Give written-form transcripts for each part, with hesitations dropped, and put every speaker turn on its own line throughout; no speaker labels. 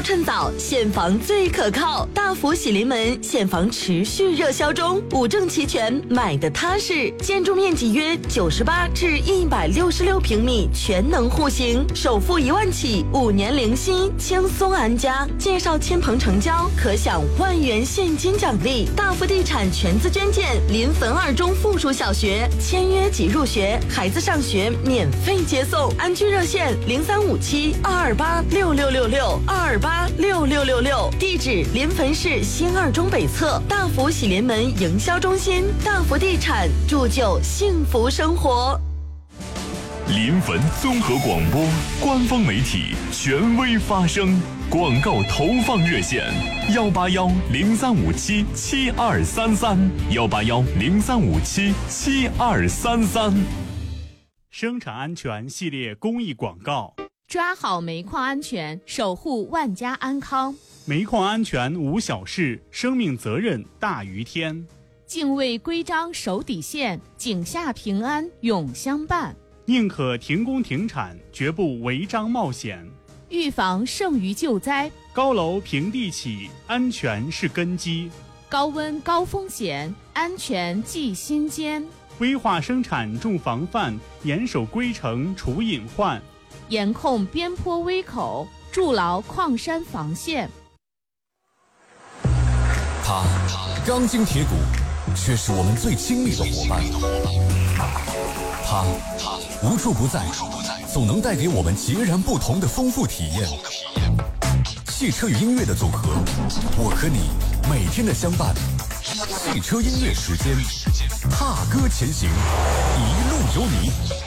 趁早，现房最可靠。大福喜临门现房持续热销中，五证齐全，买的踏实。建筑面积约98至166平米，全能户型，首付1万起，5年零息，轻松安家。介绍亲朋成交，可享1万元现金奖励。大福地产全资捐建临汾2中附属小学，签约即入学，孩子上学免费接送。安居热线0357-228-6666，228-6666。地址临汾市新2中北侧，大福喜临门营销中心。大福地产，铸就幸福生活。
临汾综合广播官方媒体，权威发声。广告投放热线：181-0357-7233，181-0357-7233。
生产安全系列公益广告。
抓好煤矿安全，守护万家安康。
煤矿安全无小事，生命责任大于天。
敬畏规章守底线，井下平安永相伴。
宁可停工停产，绝不违章冒险。
预防胜于救灾。
高楼平地起，安全是根基。
高温高风险，安全记心间。
规划生产重防范，严守规程除隐患。
严控边坡危口，筑牢矿山防线。
他钢筋铁骨，却是我们最亲密的伙伴。他无处不在，总能带给我们截然不同的丰富体验。汽车与音乐的组合，我和你每天的相伴。汽车音乐时间，踏歌前行，一路有你。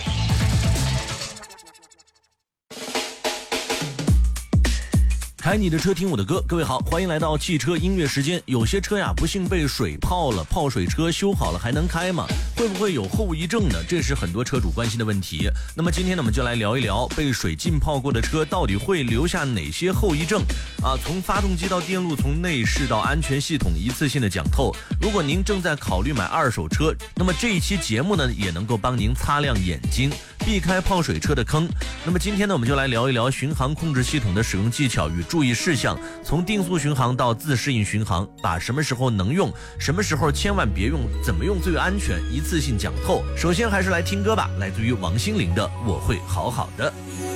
开你的车，听我的歌。各位好，欢迎来到汽车音乐时间。有些车呀，不幸被水泡了，泡水车修好了还能开吗？会不会有后遗症呢？这是很多车主关心的问题。那么今天呢，我们就来聊一聊被水浸泡过的车到底会留下哪些后遗症啊？从发动机到电路，从内饰到安全系统，一次性的讲透。如果您正在考虑买二手车，那么这一期节目呢，也能够帮您擦亮眼睛，避开泡水车的坑。那么今天呢，我们就来聊一聊巡航控制系统的使用技巧与注意事项，从定速巡航到自适应巡航，把什么时候能用，什么时候千万别用，怎么用最安全，一次性讲透。首先还是来听歌吧，来自于王心凌的《我会好好的》。